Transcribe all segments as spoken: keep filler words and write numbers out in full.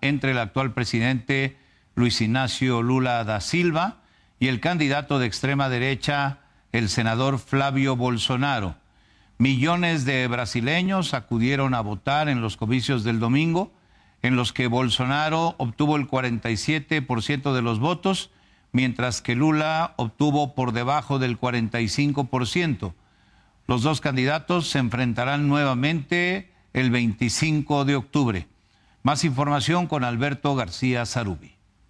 entre el actual presidente Luis Ignacio Lula da Silva y el candidato de extrema derecha, el senador Flavio Bolsonaro. Millones de brasileños acudieron a votar en los comicios del domingo, en los que Bolsonaro obtuvo el cuarenta y siete por ciento de los votos, mientras que Lula obtuvo por debajo del cuarenta y cinco por ciento. Los dos candidatos se enfrentarán nuevamente el veinticinco de octubre. Más información con Alberto García Zarubi.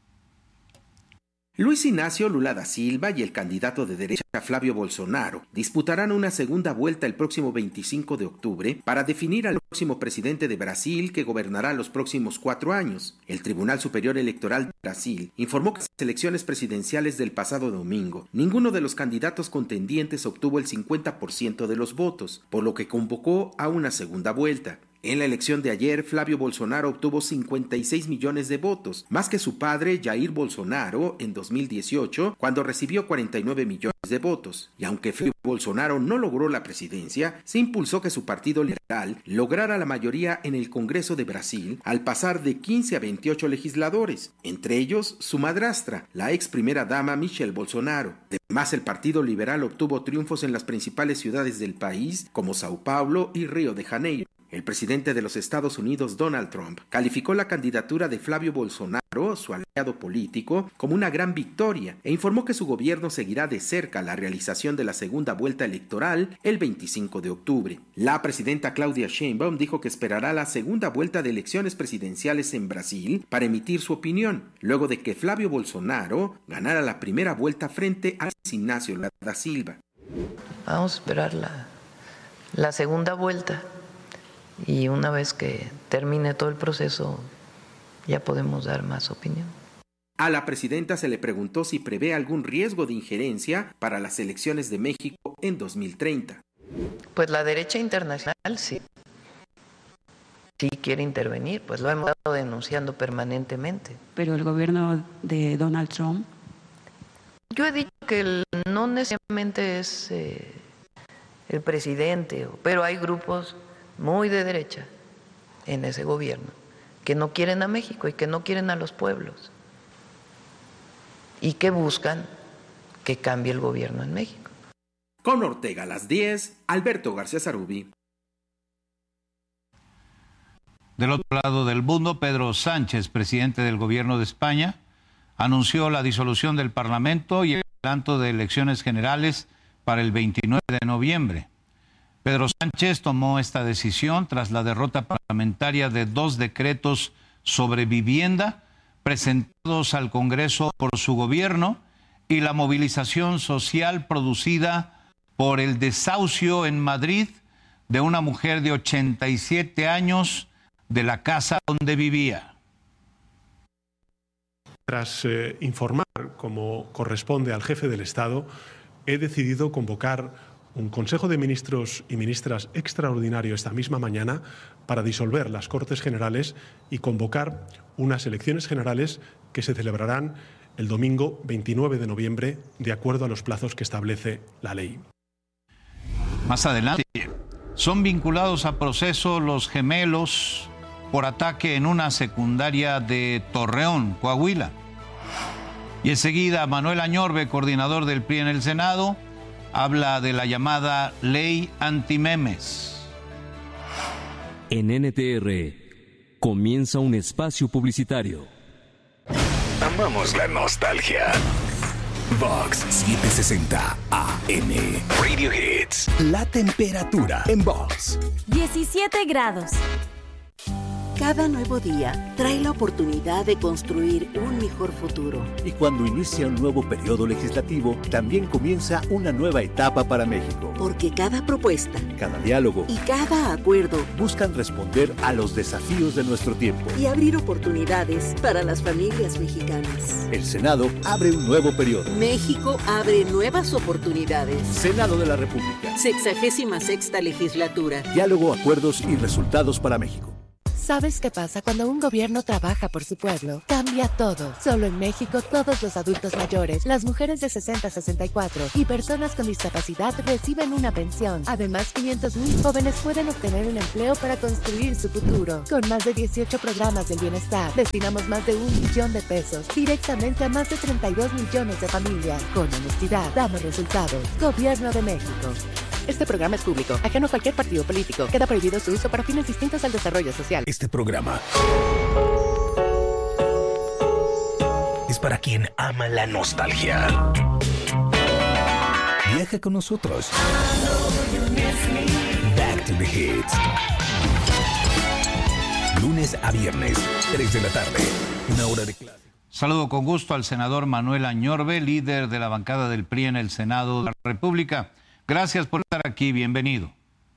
Luis Ignacio Lula da Silva y el candidato de derecha Flavio Bolsonaro disputarán una segunda vuelta el próximo veinticinco de octubre para definir al próximo presidente de Brasil que gobernará los próximos cuatro años. El Tribunal Superior Electoral de Brasil informó que en las elecciones presidenciales del pasado domingo, ninguno de los candidatos contendientes obtuvo el cincuenta por ciento de los votos, por lo que convocó a una segunda vuelta. En la elección de ayer, Flavio Bolsonaro obtuvo cincuenta y seis millones de votos, más que su padre Jair Bolsonaro en dos mil dieciocho, cuando recibió cuarenta y nueve millones de votos. Y aunque Flavio Bolsonaro no logró la presidencia, se impulsó que su partido liberal lograra la mayoría en el Congreso de Brasil al pasar de quince a veintiocho legisladores, entre ellos su madrastra, la ex primera dama Michelle Bolsonaro. Además, el Partido Liberal obtuvo triunfos en las principales ciudades del país, como Sao Paulo y Río de Janeiro. El presidente de los Estados Unidos, Donald Trump, calificó la candidatura de Flavio Bolsonaro, su aliado político, como una gran victoria e informó que su gobierno seguirá de cerca la realización de la segunda vuelta electoral el veinticinco de octubre. La presidenta Claudia Sheinbaum dijo que esperará la segunda vuelta de elecciones presidenciales en Brasil para emitir su opinión, luego de que Flavio Bolsonaro ganara la primera vuelta frente a Luis Ignacio Lula da Silva. Vamos a esperar la, la segunda vuelta. Y una vez que termine todo el proceso, ya podemos dar más opinión. A la presidenta se le preguntó si prevé algún riesgo de injerencia para las elecciones de México en dos mil treinta. Pues la derecha internacional sí. Sí quiere intervenir, pues lo hemos estado denunciando permanentemente. Pero el gobierno de Donald Trump. Yo he dicho que el, no necesariamente es eh, el presidente, pero hay grupos muy de derecha en ese gobierno, que no quieren a México y que no quieren a los pueblos y que buscan que cambie el gobierno en México. Con Ortega a las diez, Alberto García Zarubi. Del otro lado del mundo, Pedro Sánchez, presidente del gobierno de España, anunció la disolución del Parlamento y el adelanto de elecciones generales para el veintinueve de noviembre. Pedro Sánchez tomó esta decisión tras la derrota parlamentaria de dos decretos sobre vivienda presentados al Congreso por su gobierno y la movilización social producida por el desahucio en Madrid de una mujer de ochenta y siete años de la casa donde vivía. Tras eh, informar, como corresponde al jefe del Estado, he decidido convocar un Consejo de Ministros y Ministras extraordinario esta misma mañana para disolver las Cortes Generales y convocar unas elecciones generales que se celebrarán el domingo veintinueve de noviembre, de acuerdo a los plazos que establece la ley. Más adelante, son vinculados a proceso los gemelos por ataque en una secundaria de Torreón, Coahuila. Y enseguida, Manuel Añorbe, coordinador del P R I en el Senado, habla de la llamada ley antimemes. En N T R comienza un espacio publicitario. Amamos la nostalgia. Vox setecientos sesenta A M. Radio Hits. La temperatura en Vox. diecisiete grados. Cada nuevo día trae la oportunidad de construir un mejor futuro. Y cuando inicia un nuevo periodo legislativo, también comienza una nueva etapa para México. Porque cada propuesta, cada diálogo y cada acuerdo buscan responder a los desafíos de nuestro tiempo y abrir oportunidades para las familias mexicanas. El Senado abre un nuevo periodo. México abre nuevas oportunidades. Senado de la República. Sexagésima sexta legislatura. Diálogo, acuerdos y resultados para México. ¿Sabes qué pasa cuando un gobierno trabaja por su pueblo? Cambia todo. Solo en México, todos los adultos mayores, las mujeres de sesenta a sesenta y cuatro y personas con discapacidad reciben una pensión. Además, quinientos mil jóvenes pueden obtener un empleo para construir su futuro. Con más de dieciocho programas del bienestar, destinamos más de un millón de pesos directamente a más de treinta y dos millones de familias. Con honestidad, damos resultados. Gobierno de México. Este programa es público, ajeno a cualquier partido político. Queda prohibido su uso para fines distintos al desarrollo social. Este programa es para quien ama la nostalgia. Viaja con nosotros. Back to the Hits. Lunes a viernes, tres de la tarde. Una hora de clase. Saludo con gusto al senador Manuel Añorbe, líder de la bancada del P R I en el Senado de la República. Gracias por estar aquí, bienvenido.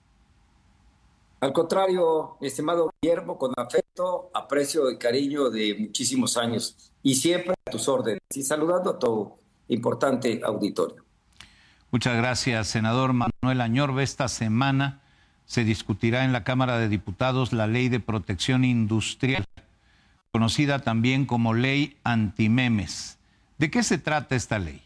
Al contrario, estimado Guillermo, con afecto, aprecio y cariño de muchísimos años y siempre a tus órdenes y saludando a tu importante auditorio. Muchas gracias, senador Manuel Añorbe. Esta semana se discutirá en la Cámara de Diputados la Ley de Protección Industrial, conocida también como Ley Antimemes. ¿De qué se trata esta ley?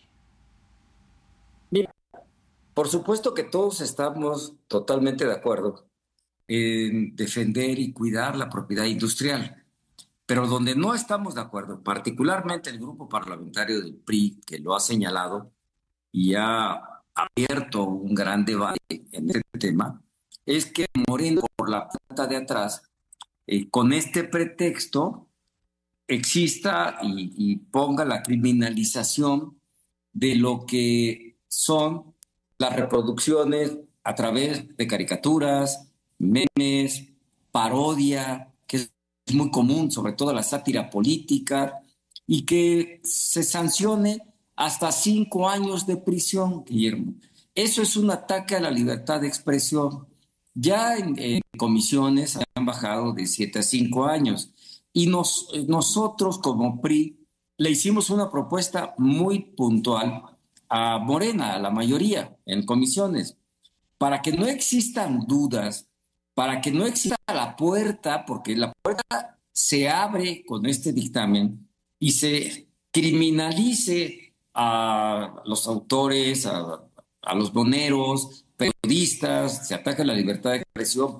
Mira, por supuesto que todos estamos totalmente de acuerdo en defender y cuidar la propiedad industrial, pero donde no estamos de acuerdo, particularmente el grupo parlamentario del P R I, que lo ha señalado y ha abierto un gran debate en este tema, es que Morena, por la puerta de atrás, eh, con este pretexto, exista y, y ponga la criminalización de lo que son las reproducciones a través de caricaturas, memes, parodia, que es muy común, sobre todo la sátira política, y que se sancione hasta cinco años de prisión, Guillermo. Eso es un ataque a la libertad de expresión. Ya en, en comisiones han bajado de siete a cinco años. Y nos, nosotros como P R I le hicimos una propuesta muy puntual a Morena, a la mayoría en comisiones, para que no existan dudas, para que no exista la puerta, porque la puerta se abre con este dictamen y se criminalice a los autores, a, a los boneros, periodistas, se ataca la libertad de expresión,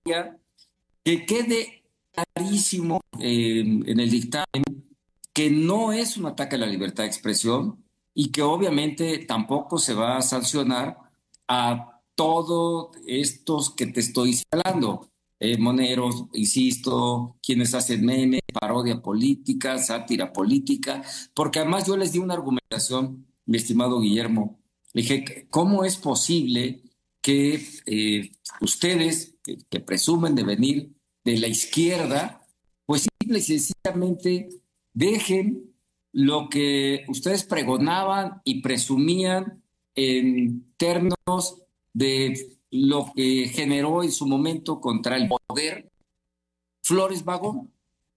que quede clarísimo eh, en el dictamen que no es un ataque a la libertad de expresión y que obviamente tampoco se va a sancionar a todos estos que te estoy señalando, eh, moneros, insisto, quienes hacen memes, parodia política, sátira política, porque además yo les di una argumentación, mi estimado Guillermo, le dije, ¿cómo es posible que eh, ustedes, que, que presumen de venir de la izquierda, pues simple y sencillamente dejen lo que ustedes pregonaban y presumían en términos de lo que generó en su momento contra el poder Flores Magón,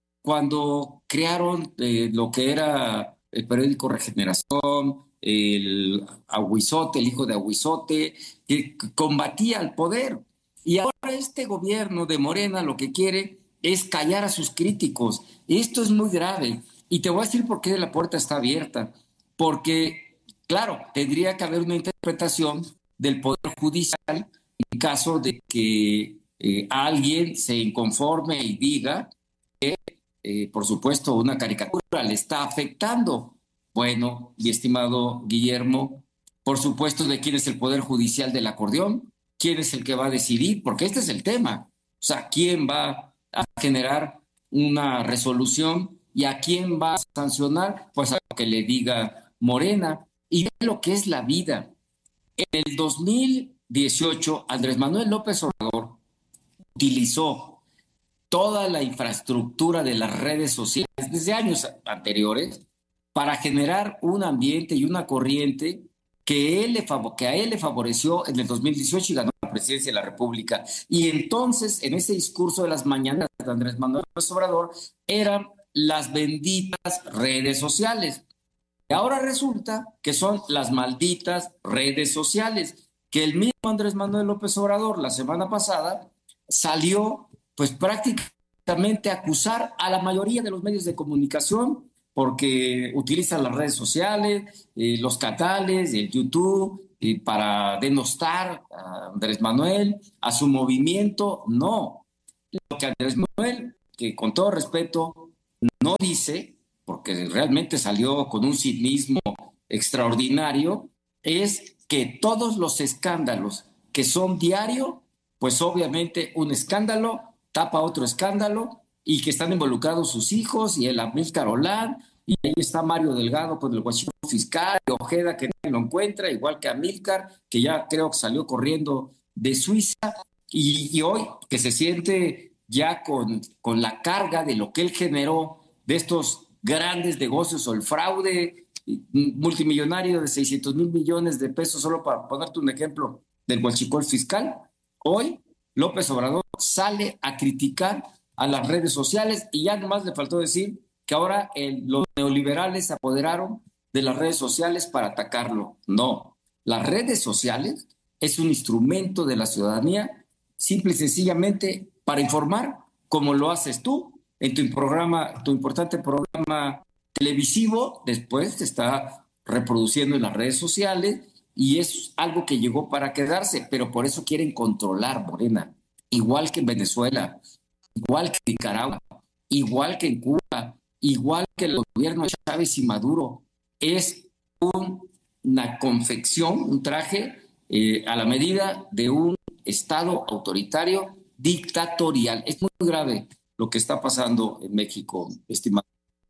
cuando crearon eh, lo que era el periódico Regeneración, el Aguizote, el hijo de Aguizote, que combatía al poder. Y ahora este gobierno de Morena lo que quiere es callar a sus críticos. Esto es muy grave. Y te voy a decir por qué la puerta está abierta. Porque, claro, tendría que haber una interpretación del Poder Judicial en caso de que eh, alguien se inconforme y diga que, eh, por supuesto, una caricatura le está afectando. Bueno, mi estimado Guillermo, por supuesto, ¿de quién es el Poder Judicial del acordeón? ¿Quién es el que va a decidir? Porque este es el tema. O sea, ¿quién va a generar una resolución y a quién va a sancionar? Pues a lo que le diga Morena. Y ve lo que es la vida. En el dos mil dieciocho, Andrés Manuel López Obrador utilizó toda la infraestructura de las redes sociales desde años anteriores para generar un ambiente y una corriente que, él le fav- que a él le favoreció en el dos mil dieciocho y ganó la presidencia de la República. Y entonces, en ese discurso de las mañanas de Andrés Manuel López Obrador, eran las benditas redes sociales. Y ahora resulta que son las malditas redes sociales, que el mismo Andrés Manuel López Obrador la semana pasada salió pues prácticamente directamente acusar a la mayoría de los medios de comunicación porque utilizan las redes sociales, eh, los canales, el YouTube, eh, para denostar a Andrés Manuel, a su movimiento. No. Lo que Andrés Manuel, que con todo respeto, no dice, porque realmente salió con un cinismo extraordinario, es que todos los escándalos que son diario, pues obviamente un escándalo tapa otro escándalo y que están involucrados sus hijos y el Amílcar Olán, y ahí está Mario Delgado, pues el huachicol fiscal, y Ojeda, que nadie lo encuentra, igual que Amílcar, que ya creo que salió corriendo de Suiza, y, y hoy que se siente ya con, con la carga de lo que él generó, de estos grandes negocios o el fraude multimillonario de seiscientos mil millones de pesos, solo para ponerte un ejemplo del huachicol fiscal. Hoy López Obrador sale a criticar a las redes sociales y ya nomás le faltó decir que ahora el, los neoliberales se apoderaron de las redes sociales para atacarlo. No, las redes sociales es un instrumento de la ciudadanía, simple y sencillamente para informar, como lo haces tú en tu programa, tu importante programa televisivo. Después te está reproduciendo en las redes sociales y es algo que llegó para quedarse, pero por eso quieren controlar, Morena, igual que en Venezuela, igual que en Nicaragua, igual que en Cuba, igual que el gobierno de Chávez y Maduro. Es un, una confección, un traje eh, a la medida de un Estado autoritario dictatorial. Es muy grave lo que está pasando en México, estimado.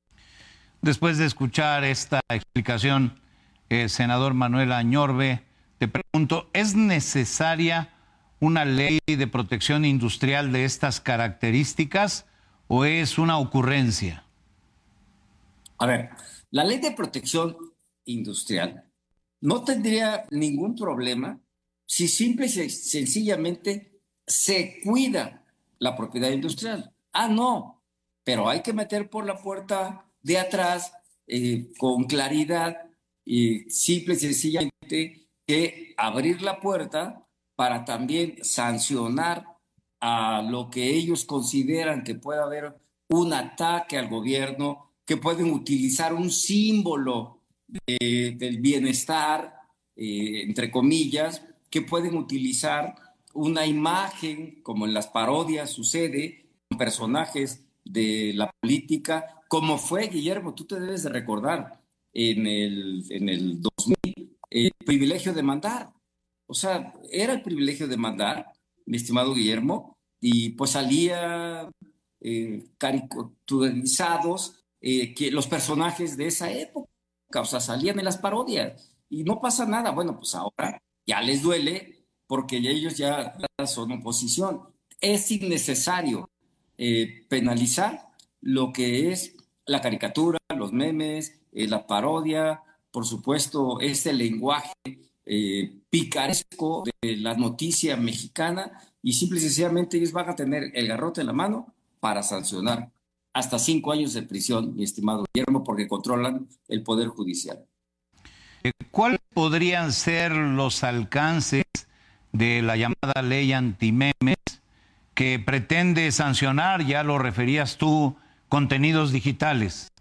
Después de escuchar esta explicación, eh, senador Manuel Añorbe, te pregunto, ¿es necesaria una ley de protección industrial de estas características o es una ocurrencia? A ver, la ley de protección industrial no tendría ningún problema si simple y sencillamente se cuida la propiedad industrial. Ah, no, pero hay que meter por la puerta de atrás eh, con claridad y simple y sencillamente que abrir la puerta para también sancionar a lo que ellos consideran que puede haber un ataque al gobierno, que pueden utilizar un símbolo de, del bienestar, eh, entre comillas, que pueden utilizar una imagen, como en las parodias sucede, con personajes de la política, como fue, Guillermo, tú te debes de recordar, en el, en el dos mil, el privilegio de mandar. O sea, era el privilegio de mandar, mi estimado Guillermo, y pues salía eh, caricaturizados eh, que los personajes de esa época, o sea, salían en las parodias y no pasa nada. Bueno, pues ahora ya les duele porque ellos ya son oposición. Es innecesario eh, penalizar lo que es la caricatura, los memes, eh, la parodia, por supuesto, este lenguaje eh, picaresco de la noticia mexicana, y simple y sencillamente ellos van a tener el garrote en la mano para sancionar hasta cinco años de prisión, mi estimado Guillermo, porque controlan el Poder Judicial. ¿Cuáles podrían ser los alcances de la llamada ley antimemes que pretende sancionar, ya lo referías tú, contenidos digitales?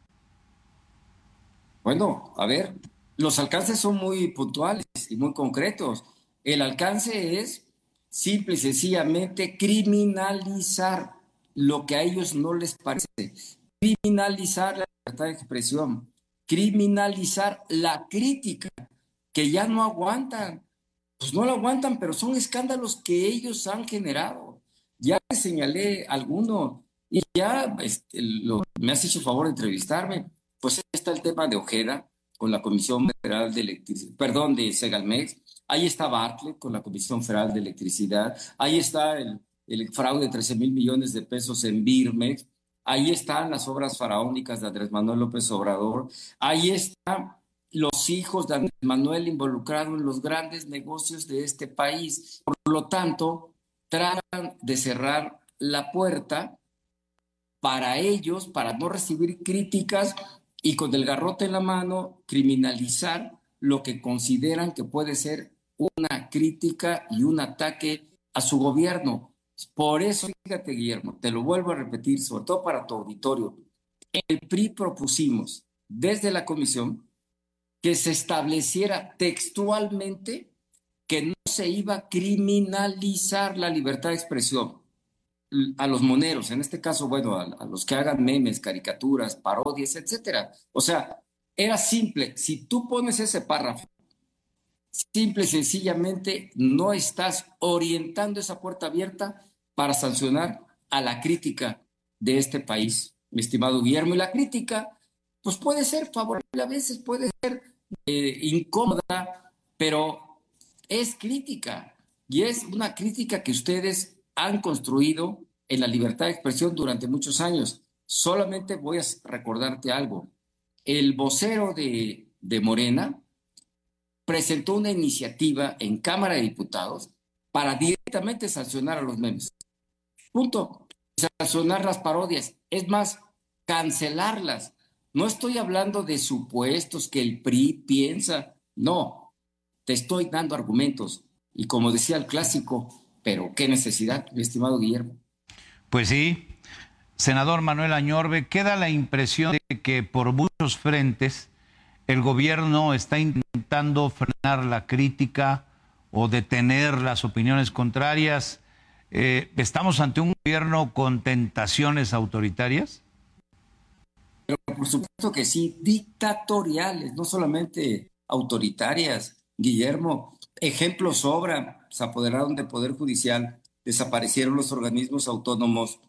Bueno, a ver, los alcances son muy puntuales y muy concretos. El alcance es simple y sencillamente criminalizar lo que a ellos no les parece, criminalizar la libertad de expresión, criminalizar la crítica, que ya no aguantan. Pues no lo aguantan, pero son escándalos que ellos han generado. Ya les señalé alguno y ya este, lo, me has hecho favor de entrevistarme. Pues está el tema de Ojeda con la Comisión Federal de Electricidad, perdón, de Segalmex. Ahí está Bartlett con la Comisión Federal de Electricidad. Ahí está el, el fraude de trece mil millones de pesos en Birmex. Ahí están las obras faraónicas de Andrés Manuel López Obrador. Ahí están los hijos de Andrés Manuel involucrados en los grandes negocios de este país. Por lo tanto, tratan de cerrar la puerta para ellos, para no recibir críticas y con el garrote en la mano criminalizar lo que consideran que puede ser una crítica y un ataque a su gobierno. Por eso, fíjate, Guillermo, te lo vuelvo a repetir, sobre todo para tu auditorio. El P R I propusimos desde la comisión que se estableciera textualmente que no se iba a criminalizar la libertad de expresión a los moneros, en este caso, bueno, a, a los que hagan memes, caricaturas, parodias, etcétera. O sea, era simple. Si tú pones ese párrafo, simple y sencillamente no estás orientando esa puerta abierta para sancionar a la crítica de este país, mi estimado Guillermo. Y la crítica, pues puede ser favorable a veces, puede ser eh, incómoda, pero es crítica. Y es una crítica que ustedes han construido en la libertad de expresión durante muchos años. Solamente voy a recordarte algo. El vocero de, de Morena presentó una iniciativa en Cámara de Diputados para directamente sancionar a los memes. Punto. Sancionar las parodias. Es más, cancelarlas. No estoy hablando de supuestos que el P R I piensa. No. Te estoy dando argumentos. Y como decía el clásico, pero qué necesidad, mi estimado Guillermo. Pues sí. Senador Manuel Añorbe, queda la impresión de que por muchos frentes el gobierno está intentando frenar la crítica o detener las opiniones contrarias. Eh, ¿Estamos ante un gobierno con tentaciones autoritarias? Pero por supuesto que sí, dictatoriales, no solamente autoritarias, Guillermo. Ejemplos sobran. Se apoderaron del Poder Judicial, desaparecieron los organismos autónomos,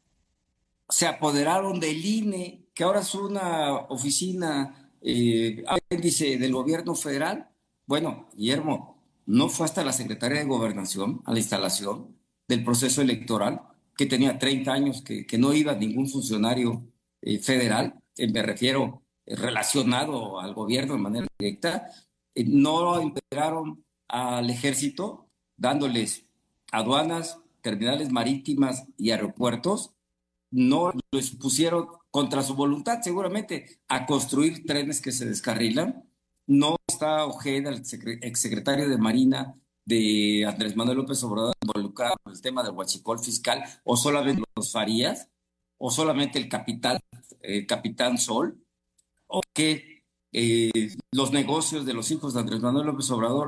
se apoderaron del I N E, que ahora es una oficina eh, apéndice del gobierno federal. Bueno, Guillermo, no fue hasta la Secretaría de Gobernación, a la instalación del proceso electoral, que tenía treinta años, que, que no iba ningún funcionario eh, federal, eh, me refiero eh, relacionado al gobierno de manera directa, eh, no integraron al ejército, dándoles aduanas, terminales marítimas y aeropuertos. No los pusieron contra su voluntad, seguramente, a construir trenes que se descarrilan. No está Ojeda, el exsecretario de Marina de Andrés Manuel López Obrador, involucrado en el tema del huachicol fiscal, o solamente los Farías, o solamente el capitán, el capitán Sol, o que eh, los negocios de los hijos de Andrés Manuel López Obrador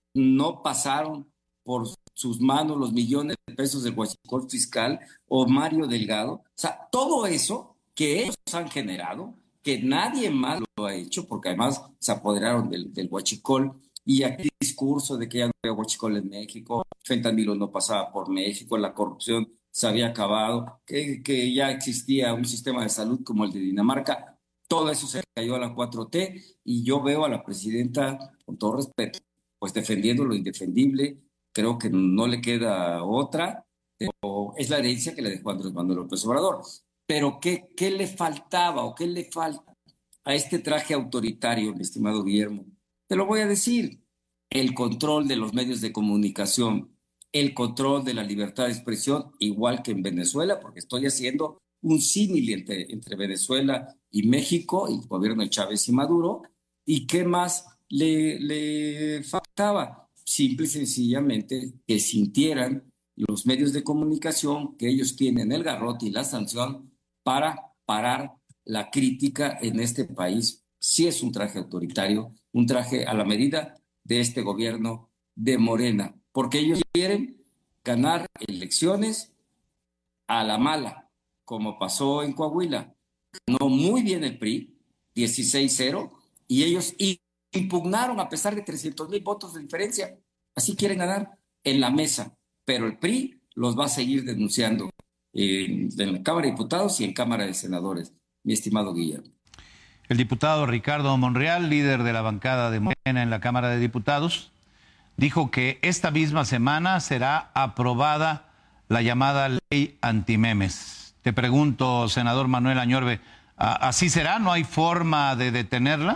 no pasaron por sus manos los millones de pesos del huachicol fiscal, o Mario Delgado. O sea, todo eso que ellos han generado, que nadie más lo ha hecho, porque además se apoderaron del, del huachicol, y aquí el discurso de que ya no había huachicol en México, fentanilo no pasaba por México, la corrupción se había acabado, que, que ya existía un sistema de salud como el de Dinamarca. Todo eso se cayó a la cuatro T, y yo veo a la presidenta, con todo respeto, pues defendiendo lo indefendible. Creo que no le queda otra, pero es la herencia que le dejó Andrés Manuel López Obrador. Pero ¿qué, qué le faltaba o qué le falta a este traje autoritario, mi estimado Guillermo? Te lo voy a decir. El control de los medios de comunicación, el control de la libertad de expresión, igual que en Venezuela, porque estoy haciendo un símil entre, entre Venezuela y México, y el gobierno de Chávez y Maduro. ¿Y qué más le, le faltaba? Simple y sencillamente que sintieran los medios de comunicación que ellos tienen el garrote y la sanción para parar la crítica en este país. Sí es un traje autoritario, un traje a la medida de este gobierno de Morena, porque ellos quieren ganar elecciones a la mala, como pasó en Coahuila. Ganó muy bien el P R I, dieciséis cero, y ellos impugnaron a pesar de trescientos mil votos de diferencia. Así quieren ganar en la mesa, pero el P R I los va a seguir denunciando en, en la Cámara de Diputados y en Cámara de Senadores, mi estimado Guillermo. El diputado Ricardo Monreal, líder de la bancada de Morena en la Cámara de Diputados, dijo que esta misma semana será aprobada la llamada ley antimemes. Te pregunto, senador Manuel Añorbe, ¿así será? ¿No hay forma de detenerla?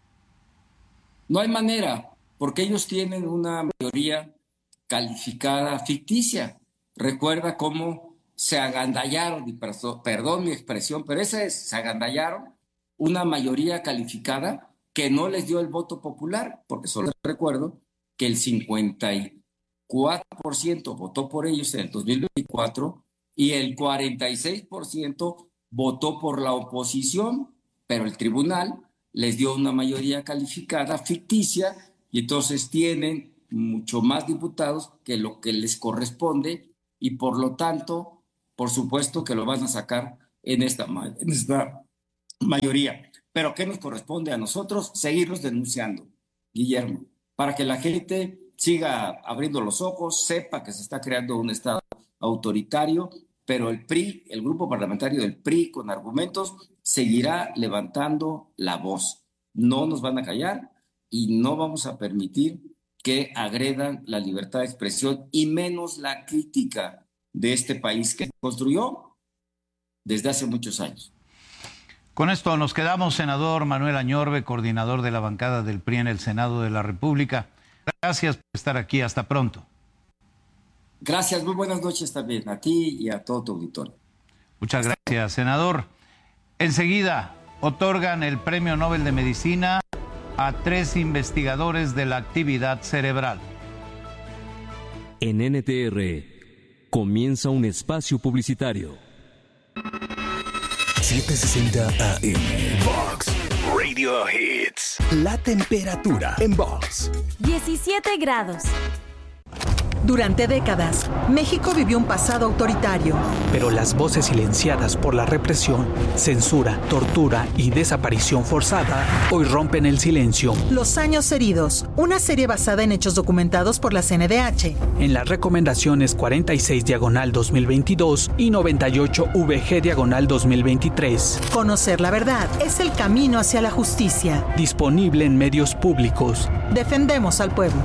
No hay manera, porque ellos tienen una mayoría calificada ficticia. Recuerda cómo se agandallaron, y perdón mi expresión, pero esa es, se agandallaron una mayoría calificada que no les dio el voto popular, porque solo recuerdo que el cincuenta y cuatro por ciento votó por ellos en el dos mil veinticuatro y el cuarenta y seis por ciento votó por la oposición, pero el tribunal les dio una mayoría calificada ficticia y entonces tienen mucho más diputados que lo que les corresponde y por lo tanto, por supuesto que lo van a sacar en esta, en esta mayoría. Pero ¿qué nos corresponde a nosotros? Seguirlos denunciando, Guillermo, para que la gente siga abriendo los ojos, sepa que se está creando un Estado autoritario, pero el P R I, el grupo parlamentario del P R I, con argumentos, seguirá levantando la voz. No nos van a callar y no vamos a permitir que agredan la libertad de expresión y menos la crítica de este país que se construyó desde hace muchos años. Con esto nos quedamos, senador Manuel Añorbe, coordinador de la bancada del P R I en el Senado de la República. Gracias por estar aquí. Hasta pronto. Gracias. Muy buenas noches también a ti y a todo tu auditorio. Muchas gracias, senador. Enseguida otorgan el Premio Nobel de Medicina a tres investigadores de la actividad cerebral. En N T R comienza un espacio publicitario. setecientos sesenta A M Vox Radio Hits. La temperatura en Vox. diecisiete grados. Durante décadas, México vivió un pasado autoritario. Pero las voces silenciadas por la represión, censura, tortura y desaparición forzada hoy rompen el silencio. Los años heridos, una serie basada en hechos documentados por la C N D H. En las recomendaciones cuarenta y seis diagonal dos mil veintidós y noventa y ocho V G diagonal dos mil veintitrés. Conocer la verdad es el camino hacia la justicia. Disponible en medios públicos. Defendemos al pueblo.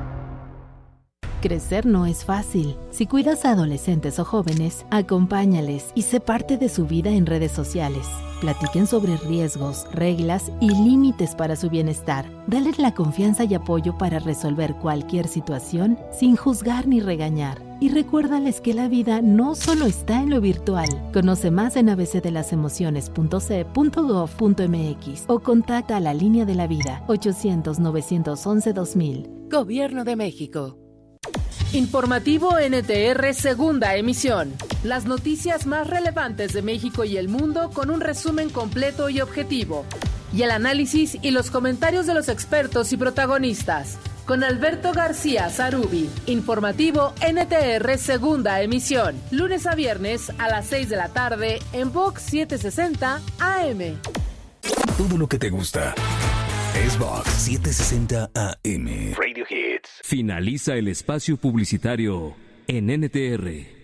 Crecer no es fácil. Si cuidas a adolescentes o jóvenes, acompáñales y sé parte de su vida en redes sociales. Platiquen sobre riesgos, reglas y límites para su bienestar. Dale la confianza y apoyo para resolver cualquier situación sin juzgar ni regañar. Y recuérdales que la vida no solo está en lo virtual. Conoce más en a b c de las emociones punto c punto gov punto m x o contacta a la Línea de la Vida ochocientos, novecientos once, dos mil. Gobierno de México. Informativo N T R segunda emisión. Las noticias más relevantes de México y el mundo con un resumen completo y objetivo. Y el análisis y los comentarios de los expertos y protagonistas. Con Alberto García Zarubi. Informativo N T R segunda emisión. Lunes a viernes a las seis de la tarde en Vox setecientos sesenta A M. Todo lo que te gusta es Vox setecientos sesenta A M. Radio Hits. Finaliza el espacio publicitario en N T R.